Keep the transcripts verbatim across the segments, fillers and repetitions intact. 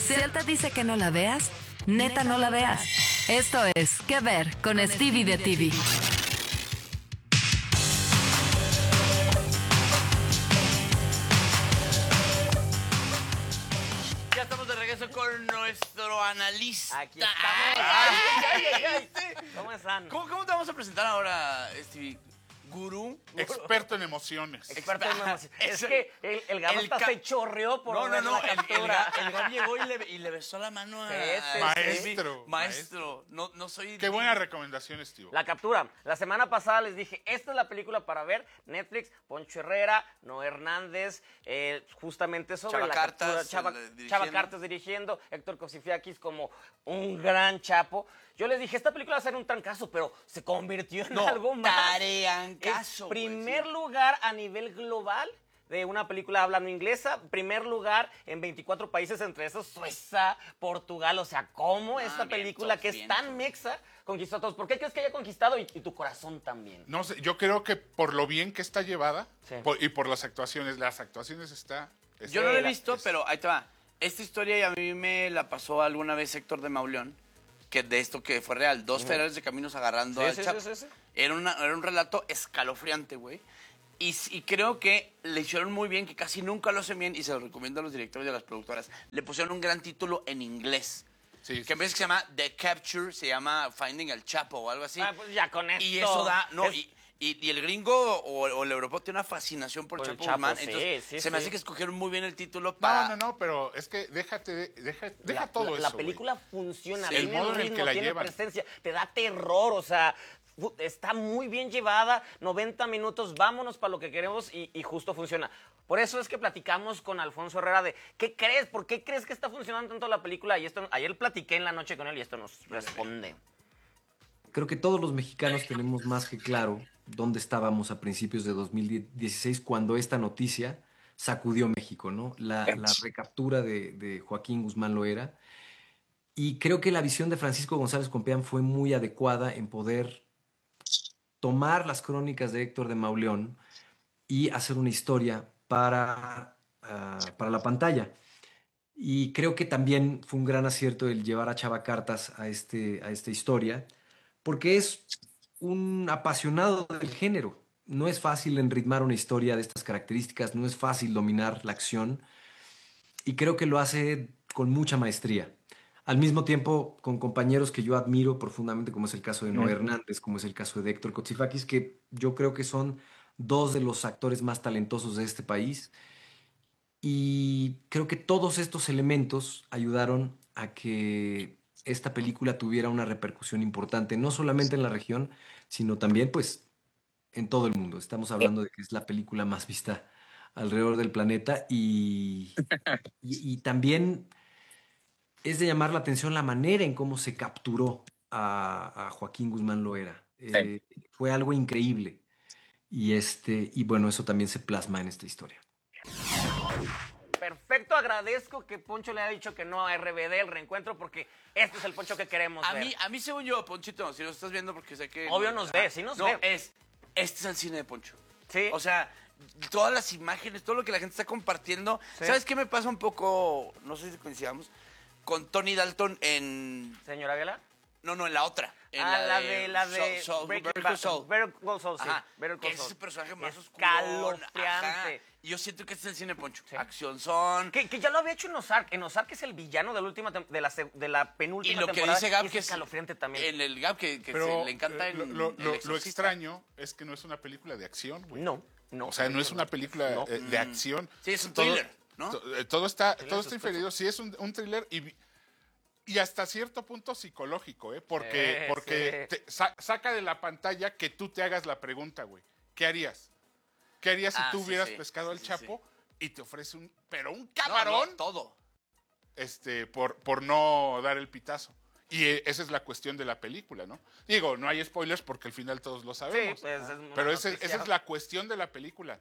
Si él te dice que no la veas, neta no la veas. Esto es ¿Qué ver? Con Stevie de T V. Ya estamos de regreso con nuestro analista. Aquí estamos. Ay, ay, ay, ay, ay. ¿Cómo están? ¿Cómo, ¿Cómo te vamos a presentar ahora, Stevie? ¿Gurú? Experto en emociones. Experto en emociones. Es Ese- que el, el Gabo el hasta ca- se chorreó por No, no, ver no. la El, el, captura. Gab- el Gab llegó y le, y le besó la mano a... Sí, sí, sí. Maestro, Maestro. No, no soy... Qué buena recomendación, Steve. La captura. La semana pasada les dije, esta es la película para ver. Netflix, Poncho Herrera, Noé Hernández, eh, justamente sobre Chava la Cartas, captura. Chava, el, eh, dirigiendo. Chava Cartas dirigiendo, Héctor Cosifiakis como un gran chapo. Yo les dije, esta película va a ser un trancazo, pero se convirtió en No, algo más. tareancazo, Es güey, primer sí. lugar a nivel global de una película hablando inglesa, primer lugar en veinticuatro países, entre esos Suiza, Portugal, o sea, ¿cómo esta vientos, película que es vientos. tan mexa conquistó a todos? ¿Por qué crees que haya conquistado y, y tu corazón también? No sé, yo creo que por lo bien que está llevada Sí. por- y por las actuaciones, las actuaciones está... está- Yo no lo he la- visto, es- pero ahí te va. Esta historia a mí me la pasó alguna vez Héctor de Mauleón, que de esto que fue real. Dos federales de caminos agarrando Sí, al sí, Chapo. sí, sí, sí. Era, una- era un relato escalofriante, güey. Y, s- y creo que le hicieron muy bien, que casi nunca lo hacen bien, y se lo recomiendo a los directores y a las productoras. Le pusieron un gran título en inglés. Sí, Que sí, en vez que se llama The Capture, se llama Finding al Chapo o algo así. Ah, pues ya con esto. Y eso da, no, es- y, y- y el gringo o, o el europeo tiene una fascinación por, Por el Chapo Chapo, Guzmán. sí, Entonces, sí, se me sí. hace que escogieron muy bien el título para... No, no, no, pero es que déjate, de- deja, deja la, todo la- eso, La güey. película funciona, Sí, el tiene modo en el ritmo, que la tiene llevan. presencia, te da terror, o sea, fu- está muy bien llevada, noventa minutos, vámonos para lo que queremos y, y justo funciona. Por eso es que platicamos con Alfonso Herrera de, ¿qué crees? ¿Por qué crees que está funcionando tanto la película? Y esto, ayer platiqué en la noche con él y esto nos responde. Creo que todos los mexicanos tenemos más que claro dónde estábamos a principios de dos mil dieciséis cuando esta noticia sacudió México, ¿no? La, la recaptura de, de Joaquín Guzmán Loera. Y creo que la visión de Francisco González Compeán fue muy adecuada en poder tomar las crónicas de Héctor de Mauleón y hacer una historia para, ah, para la pantalla. Y creo que también fue un gran acierto el llevar a Chava Cartas a, este, a esta historia, porque es un apasionado del género. No es fácil enritmar una historia de estas características, no es fácil dominar la acción, y creo que lo hace con mucha maestría. Al mismo tiempo, con compañeros que yo admiro profundamente, como es el caso de Noé Hernández, como es el caso de Héctor Kotsifakis, que yo creo que son dos de los actores más talentosos de este país. Y creo que todos estos elementos ayudaron a que esta película tuviera una repercusión importante, no solamente en la región, sino también, pues, en todo el mundo. Estamos hablando de que es la película más vista alrededor del planeta y, y, y también es de llamar la atención la manera en cómo se capturó a, a Joaquín Guzmán Loera. Eh, fue algo increíble. Y, este, y bueno, eso también se plasma en esta historia. Perfecto, agradezco que Poncho le haya dicho que no a R B D, el reencuentro, porque este es el Poncho que queremos A ver. mí, a mí según yo, Ponchito, si lo estás viendo porque sé que... Obvio nos ve, sí nos no, ve. es, este es el cine de Poncho. Sí. O sea, todas las imágenes, todo lo que la gente está compartiendo. Sí. ¿Sabes qué me pasa un poco, no sé si coincidamos, con Tony Dalton en... Señora Aguilar. No, no, en la otra. En Ah, la de, la de Soul- Soul- Breaking Better Bad. Call Saul. Better Call Saul, sí. Ajá, Better que Call es Saul. ese personaje más oscuro. Escalofriante. Y yo siento que este es el cine Poncho. Sí. Acción son... Que, que ya lo había hecho en Ozark. En Ozark es el villano de la última tem- de la, se- de la Y penúltima lo que temporada. dice Gab y es que es... escalofriante también. En el Gab que, que Pero se le encanta eh, en lo, lo- El lo- lo Exorcista. extraño es que no es una película de acción, güey. No, no. O sea, no es una película No. eh, de acción. Sí, es un Todo- thriller, ¿no? to- eh, Todo está, todo está suspenso. inferido. Sí, es un, un thriller y, y hasta cierto punto psicológico, ¿eh? Porque, Sí, porque sí. te sa- saca de la pantalla que tú te hagas la pregunta, güey. ¿Qué harías? ¿Qué harías si Ah, tú sí, hubieras sí. pescado Sí, al sí, Chapo y te ofrece un, pero un No, camarón, no, todo. este, por, por no dar el pitazo? Y eh, esa es la cuestión de la película, ¿no? Digo, no hay spoilers porque al final todos lo sabemos. pues, es una pero ese- noticia. esa es la cuestión de la película.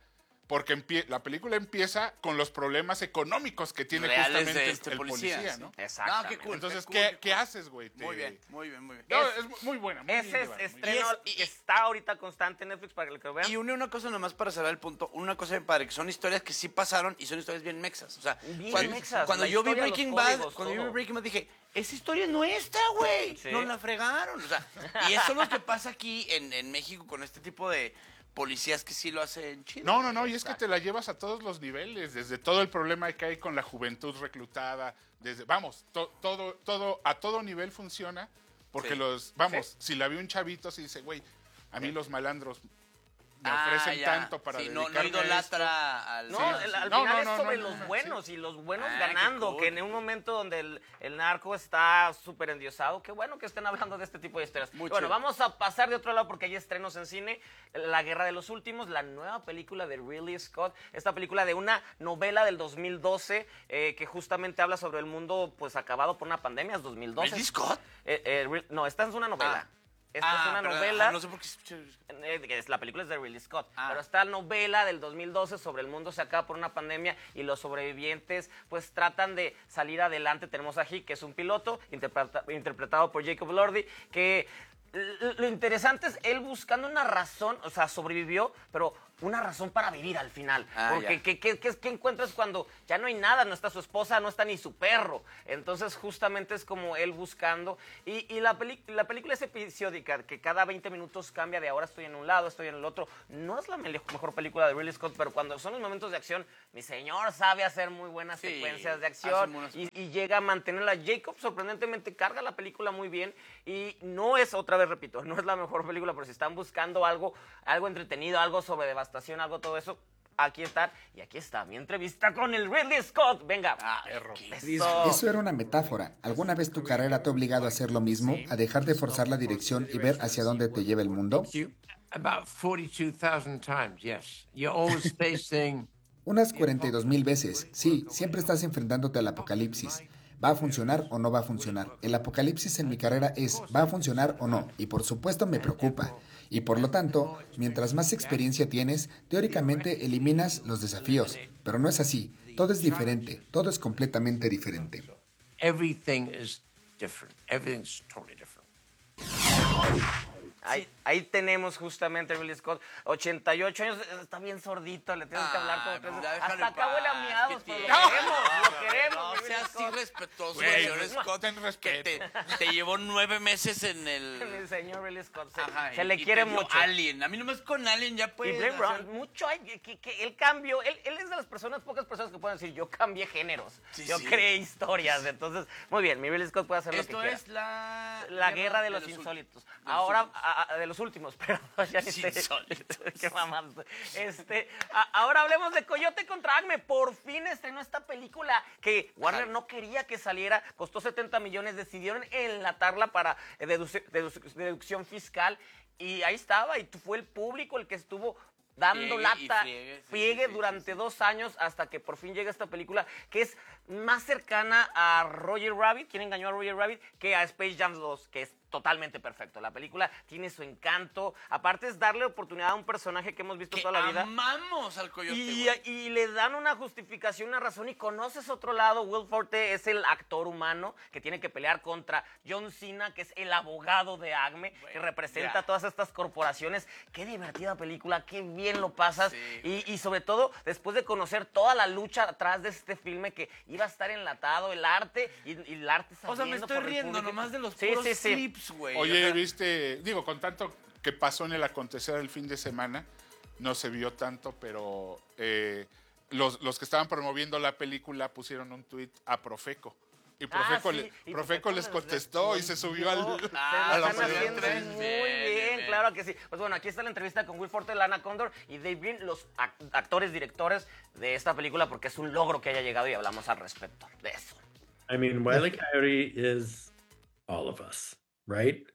porque empie- la película empieza con los problemas económicos que tiene Reales justamente de el, este el policía, policía, sí. ¿no? Exactamente. No, qué cool. Entonces, qué ¿qué, cool, qué qué cool. haces, güey? Te- Muy bien, muy bien, muy bien. No, Es- es, muy buena. Muy bien Ese es llevada, muy bien. estreno Y es- y- que está ahorita constante en Netflix para que lo vean. Y une una cosa nomás para cerrar el punto, una cosa bien padre, que son historias que sí pasaron y son historias bien mexas. O sea, Bien cuando, mexas, cuando la yo vi historia, los Breaking Bad, códigos, cuando yo vi todo. Breaking Bad dije, esa historia es nuestra, güey. Sí. Nos la fregaron. O sea, y eso es lo que pasa aquí en, en México con este tipo de policías que sí lo hacen chido. No, no, no, y es que te la llevas a todos los niveles, desde todo el problema que hay con la juventud reclutada, desde, vamos, to- todo, todo, a todo nivel funciona, porque Sí. los, vamos, si la ve un chavito, si dice, güey, a mí los malandros me Ah, ofrecen ya. tanto para Sí, no, no dedicarme a esto. idolatra al... No, Sí, el- sí. al No, final no, es no, sobre no, los no, buenos y los buenos Ah, qué ganando, cool. que en un momento donde el, el narco está súper endiosado, qué bueno que estén hablando de este tipo de historias. Muy Bueno, chido. vamos a pasar de otro lado porque hay estrenos en cine. La Guerra de los Últimos, la nueva película de Ridley Scott, esta película de una novela del dos mil doce eh, que justamente habla sobre el mundo pues acabado por una pandemia, es dos mil doce. ¿Ridley Scott? Eh, eh, Ri- no, esta es una novela. Ah. Esta Ah, es una perdón, novela. ajá, no sé por qué... Eh, que es- La película es de Ridley Scott, Ah. pero está la novela del dos mil doce sobre el mundo se acaba por una pandemia y los sobrevivientes pues tratan de salir adelante. Tenemos a Hick, que es un piloto, interpreta- interpretado por Jacob Elordi, que l- lo interesante es él buscando una razón, o sea, sobrevivió, pero una razón para vivir al final. Ah, Porque ya. ¿qué, qué, qué, qué encuentras cuando ya no hay nada? No está su esposa, no está ni su perro. Entonces, justamente es como él buscando. Y, y la, peli- la película es episódica, que cada veinte minutos cambia de ahora estoy en un lado, estoy en el otro. No es la me- mejor película de Ridley Scott, pero cuando son los momentos de acción, mi señor sabe hacer muy buenas Sí, secuencias de hace acción buenas y, y llega a mantenerla. Jacob sorprendentemente carga la película muy bien y no es, otra vez repito, no es la mejor película, pero si están buscando algo, algo entretenido, algo sobre devastación, algo todo eso, aquí está. Y aquí está mi entrevista con el Ridley Scott. Venga. Ah, Eso. Eso era una metáfora. ¿Alguna vez tu carrera te ha obligado a hacer lo mismo, a dejar de forzar la dirección y ver hacia dónde te lleva el mundo? About forty-two thousand times, yes. You're always facing. Unas cuarenta y dos mil veces. Sí, siempre estás enfrentándote al apocalipsis. ¿Va a funcionar o no va a funcionar? El apocalipsis en mi carrera es ¿va a funcionar o no? Y por supuesto me preocupa. Y por lo tanto, mientras más experiencia tienes, teóricamente eliminas los desafíos. Pero no es así. Todo es diferente. Todo es completamente diferente. Everything is different. Everything's totally different. Ahí, ahí tenemos justamente a Ridley Scott, ochenta y ocho años, está bien sordito, le tienes que hablar como Ah, tres no, veces. déjalo Hasta en acá huele a paz, miados, ¿qué pero lo tiene? queremos, lo queremos. No Ridley seas Scott. irrespetuoso, Güey, señor Scott, ten que respeto. te, te llevó nueve meses en el... El señor Ridley Scott, se, Ajá, se y- le y quiere te dio mucho. Alien. A mí nomás con Alien ya Y puedes Blade hacer- Runner, mucho hay, que, que el cambio, él, él es de las personas, pocas personas que pueden decir, yo cambié géneros, Sí, yo sí. creé historias, entonces, muy bien, mi Ridley Scott puede hacer lo Esto que quiera. es la... La guerra de los últimos. insólitos. De los Ahora, últimos. a- a- de los últimos, pero ya ni sé. Insólitos. Qué mamás. Este, a- ahora hablemos de Coyote contra Acme. Por fin estrenó esta película que Warner no quería que saliera. Costó setenta millones. Decidieron enlatarla para eh, deduce- dedu- deducción fiscal. Y ahí estaba. Y fue el público el que estuvo dando Friegue y lata, friegue, sí, friegue sí, sí, durante sí, sí. dos años hasta que por fin llega esta película que es más cercana a Roger Rabbit, quien engañó a Roger Rabbit, que a Space Jam dos, que es totalmente perfecto. La película tiene su encanto. Aparte es darle oportunidad a un personaje que hemos visto Que toda la vida. amamos al Coyote, Y, güey. y le dan una justificación, una razón y conoces otro lado. Will Forte es el actor humano que tiene que pelear contra John Cena, que es el abogado de Acme, que representa ya. a todas estas corporaciones. Qué divertida película, qué bien lo pasas. Sí. Y, y sobre todo, después de conocer toda la lucha atrás de este filme que iba a estar enlatado, el arte y, y el arte O sea, me saliendo estoy por el riendo público. nomás de los Sí, puros sí, sí. clips, güey. Oye, O sea, viste, digo, con tanto que pasó en el acontecer el fin de semana, no se vio tanto, pero eh, los, los que estaban promoviendo la película pusieron un tuit a Profeco. Y Profeco, Ah, le- sí, y Profeco les les contestó y se subió al, Se Ah, la a la están mayoría haciendo tres. muy Bien, bien, bien, bien. claro que sí. Pues bueno, aquí está la entrevista con Will Forte, Lana Condor y Dave Green, los ac- actores, directores de esta película, porque es un logro que haya llegado y hablamos al respecto de eso. I mean, Wile E. Coyote is all of us, right?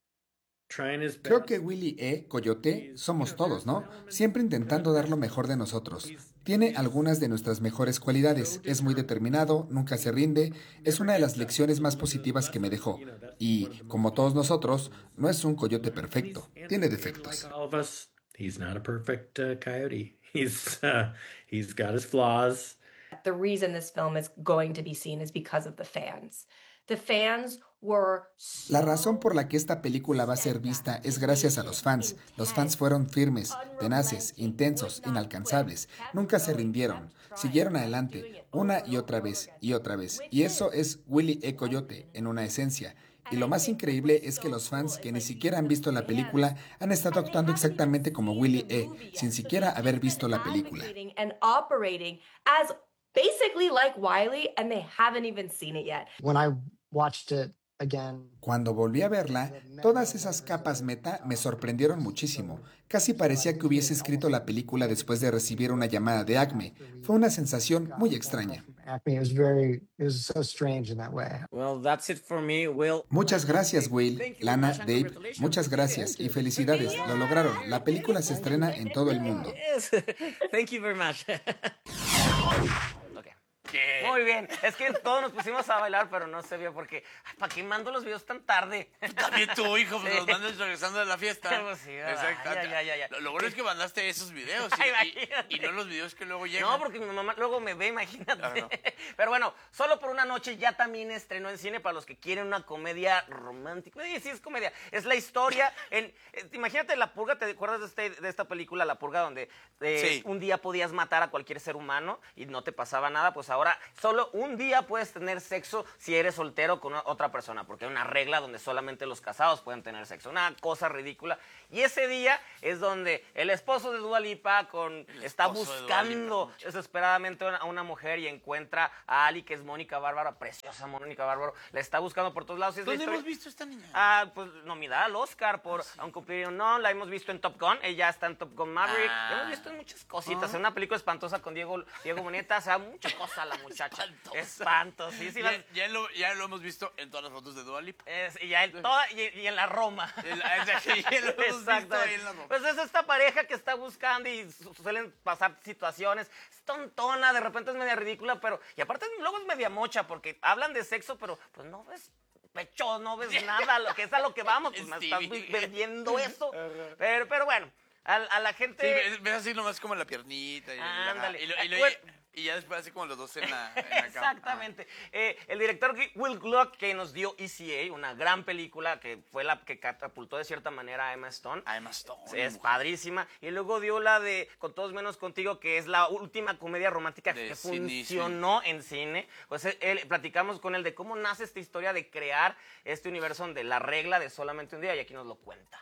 Trying his best. Creo que Willy E. Coyote somos todos, ¿no? Siempre intentando dar lo mejor de nosotros. Tiene algunas de nuestras mejores cualidades. Es muy determinado, nunca se rinde. Es una de las lecciones más positivas que me dejó. Y, como todos nosotros, no es un coyote perfecto. Tiene defectos. Like all of us, he's not a perfect uh, coyote. he's uh, he's got his flaws. The reason this film is going to be seen is because of the fans. The fans were La razón por la que esta película va a ser vista es gracias a los fans. Los fans fueron firmes, tenaces, intensos, inalcanzables. Nunca se rindieron. Siguieron adelante, una y otra vez, y otra vez. Y eso es Wile E. Coyote, en una esencia. Y lo más increíble es que los fans que ni siquiera han visto la película han estado actuando exactamente como Wile E., sin siquiera haber visto la película. and operating as basically like Wiley, and they haven't even seen it yet. When I watched it again, Cuando volví a verla, todas esas capas meta me sorprendieron muchísimo. Casi parecía que hubiese escrito la película después de recibir una llamada de Acme. Fue una sensación muy extraña. Acme, it was very, it was so strange in that way. Well, that's it for me, Will. Muchas gracias, Will, Lana, Dave. Muchas gracias y felicidades. Lo lograron. La película se estrena en todo el mundo. Yes. Thank you very much. Okay. ¿Qué? Muy bien. Es que todos nos pusimos a bailar, pero no se vio porque... ay, ¿para qué mando los videos tan tarde? También tú, hijo, pues Sí. los mandas regresando de la fiesta. Pues sí, ¿verdad? Exacto. Ya, ya, ya, ya. Lo, lo bueno es que mandaste esos videos y, Ay, y- imagínate. y no los videos que luego llegan. No, porque mi mamá luego me ve, imagínate. Ah, no. Pero bueno, Solo por una noche ya también estrenó en cine para los que quieren una comedia romántica. Sí, sí, es comedia. Es la historia. En, eh, imagínate La Purga, ¿te acuerdas de, este- de esta película, La Purga, donde eh, Sí. un día podías matar a cualquier ser humano y no te pasaba nada? Pues ahora solo un día puedes tener sexo si eres soltero con otra persona, porque hay una regla donde solamente los casados pueden tener sexo. Una cosa ridícula. Y ese día es donde el esposo de Dua Lipa con, está esposo de Dua buscando Lipa, desesperadamente a una mujer y encuentra a Ali, que es Mónica Bárbaro, preciosa Mónica Bárbaro. La está buscando por todos lados. Es la ¿Dónde historia- hemos visto a esta niña? Ah, pues nominada al Oscar por A un cumplir no, la hemos visto en Top Gun, ella está en Top Gun Maverick, Ah. la hemos visto en muchas cositas, Ah. en una película espantosa con Diego, Diego Boneta, o sea, mucha cosa la muchacha. Espantosa. Espanto, sí, sí. ya, las- ya lo, ya lo hemos visto en todas las fotos de Dua Lipa. es- y, ya en toda, y, y en la Roma. El- ya lo hemos visto ahí en la Roma. Pues es esta pareja que está buscando y su- suelen pasar situaciones. Es tontona, de repente es media ridícula, pero... Y aparte luego es media mocha porque hablan de sexo, pero pues no ves pecho, no ves nada, lo que es a lo que vamos, pues me estás Stevie. vendiendo eso. Pero, pero bueno, a, a la gente... Sí, ves, ves así nomás como la piernita. Y, Ándale. y, lo- y lo- Bueno. y ya después así como los dos en la, en la cama. Exactamente. Eh, el director Will Gluck, que nos dio E C A, una gran película que fue la que catapultó de cierta manera a Emma Stone. Ah, Emma Stone, Es mujer. padrísima. Y luego dio la de Con todos menos contigo, que es la última comedia romántica De que cine, funcionó en cine. Pues él, él- platicamos con él de cómo nace esta historia de crear este universo donde la regla de solamente un día, y aquí nos lo cuenta.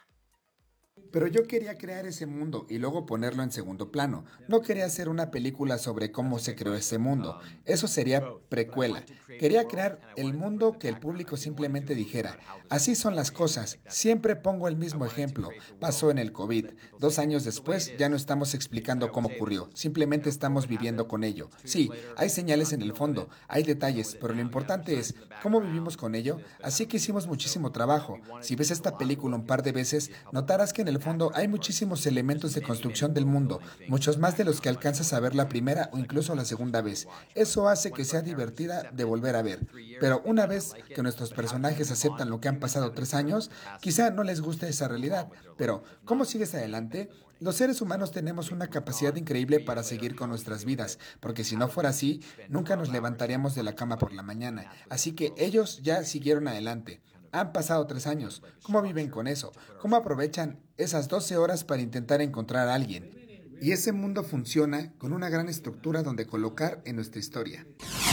Pero yo quería crear ese mundo y luego ponerlo en segundo plano. No quería hacer una película sobre cómo se creó ese mundo. Eso sería precuela. Quería crear el mundo que el público simplemente dijera, así son las cosas. Siempre pongo el mismo ejemplo. Pasó en el COVID. Dos años después ya no estamos explicando cómo ocurrió. Simplemente estamos viviendo con ello. Sí, hay señales en el fondo, hay detalles, pero lo importante es cómo vivimos con ello. Así que hicimos muchísimo trabajo. Si ves esta película un par de veces, notarás que en el fondo hay muchísimos elementos de construcción del mundo, muchos más de los que alcanzas a ver la primera o incluso la segunda vez. Eso hace que sea divertida de volver a ver. Pero una vez que nuestros personajes aceptan lo que han pasado tres años, quizá no les guste esa realidad. Pero, ¿cómo sigues adelante? Los seres humanos tenemos una capacidad increíble para seguir con nuestras vidas, porque si no fuera así, nunca nos levantaríamos de la cama por la mañana. Así que ellos ya siguieron adelante. Han pasado tres años. ¿Cómo viven con eso? ¿Cómo aprovechan esas doce horas para intentar encontrar a alguien? Y ese mundo funciona con una gran estructura donde colocar en nuestra historia.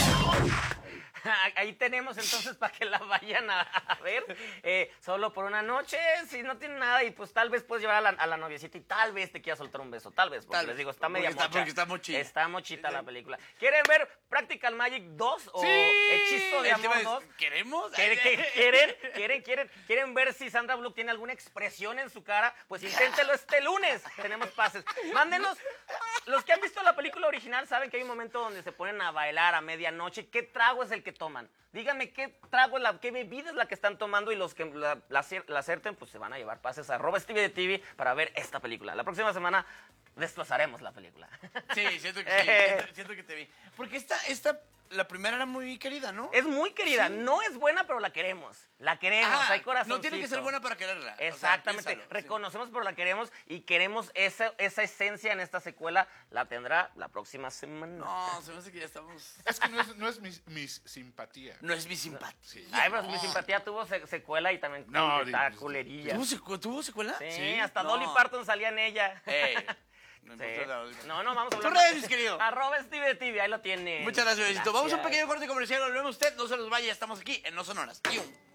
Ahí tenemos entonces para que la vayan a, a ver, eh, Solo por una noche, si no tiene nada, y pues tal vez puedes llevar a la, a la noviecita y tal vez te quiera soltar un beso, tal vez, porque Tal les vez, digo, está porque media está- mocha. porque está mochita. Está mochita la película. ¿Quieren ver Practical Magic dos o Hechizo de El tema Amor es, dos? ¿queremos? ¿Quieren, quieren, quieren, quieren, quieren, quieren ver si Sandra Bullock tiene alguna expresión en su cara? Pues inténtelo este lunes. Tenemos pases. Mándenos. Los que han visto la película original saben que hay un momento donde se ponen a bailar a medianoche. ¿Qué trago es el que toman? Díganme qué trago es la, qué bebida es la que están tomando, y los que la, la, acier- la acerten, pues se van a llevar pases a arroba Stevie de T V para ver esta película. La próxima semana destrozaremos la película. Sí, siento que sí, siento, siento que te vi. Porque esta, esta, la primera era muy querida, ¿no? Es muy querida, Sí. no es buena, pero la queremos. La queremos, Ah, hay corazón. no tiene que ser buena para quererla. O sea, Exactamente, piénsalo, sí. reconocemos, pero la queremos y queremos esa, esa esencia en esta secuela. La tendrá la próxima semana. No, se me hace que ya estamos... Es que no es, no es mi, mi simpatía. No es mi simpatía. Sí. Ay, pero no. mi simpatía tuvo se- secuela y también No, está di- culerilla. ¿Tuvo, secu- ¿Tuvo secuela? Sí, Sí, hasta no. Dolly Parton salía en ella. Ey, no Sí. importa la última. No, no, vamos a Tus hablar. redes, querido. Arroba Steve de T V, ahí lo tiene. Muchas gracias, Luisito. Vamos a un pequeño corte comercial, volvemos usted, no se nos vaya, estamos aquí en No Sonoras. ¡Yum!